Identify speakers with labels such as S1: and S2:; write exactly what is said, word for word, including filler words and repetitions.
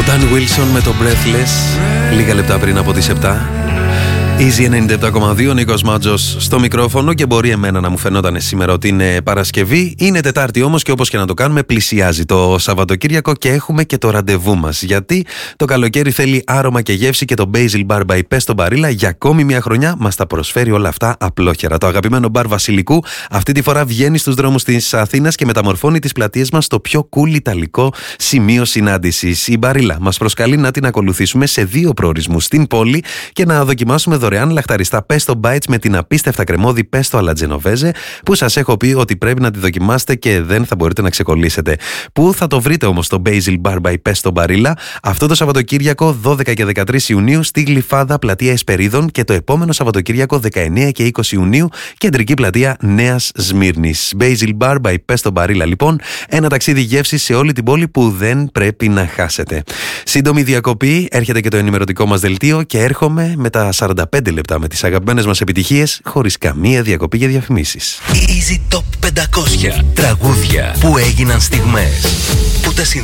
S1: Dan Wilson με το Breathless, λίγα λεπτά πριν από τις επτά. Easy ενενήντα επτά κόμμα δύο, Νίκος Μάτζος στο μικρόφωνο και μπορεί εμένα να μου φαινόταν σήμερα ότι είναι Παρασκευή. Είναι Τετάρτη όμως και όπως και να το κάνουμε πλησιάζει το Σαββατοκύριακο και έχουμε και το ραντεβού μας. Γιατί το καλοκαίρι θέλει άρωμα και γεύση και το Basil Bar by Pesto Barilla για ακόμη μια χρονιά μας τα προσφέρει όλα αυτά απλόχερα. Το αγαπημένο μπαρ Βασιλικού αυτή τη φορά βγαίνει στους δρόμους της Αθήνας και μεταμορφώνει τις πλατείες μας στο πιο cool ιταλικό σημείο συνάντησης. Η Barilla μας προσκαλεί να την ακολουθήσουμε σε δύο προορισμούς στην πόλη και να δοκιμάσουμε δωρεάν λαχταριστά Pesto Bites με την απίστευτα κρεμώδη Pesto alla Genovese που σας έχω πει ότι πρέπει να τη δοκιμάσετε και δεν θα μπορείτε να ξεκολλήσετε. Πού θα το βρείτε όμως το Basil Bar by Pesto Barilla? Αυτό το Σαββατοκύριακο δώδεκα και δεκατρείς Ιουνίου στη Γλυφάδα πλατεία Εσπερίδων και το επόμενο Σαββατοκύριακο δεκαεννέα και είκοσι Ιουνίου κεντρική πλατεία Νέας Σμύρνης. Basil Bar by Pesto Barilla λοιπόν, ένα ταξίδι γεύσης σε όλη την πόλη που δεν πρέπει να χάσετε. Σύντομη διακοπή, έρχεται και το ενημερωτικό μας δελτίο και έρχομαι με τα σαράντα πέντε λεπτά με τις αγαπημένες μας επιτυχίες χωρίς καμία διακοπή για διαφημίσεις.
S2: Easy Top πεντακόσια τραγούδια που έγιναν στιγμές. Που τα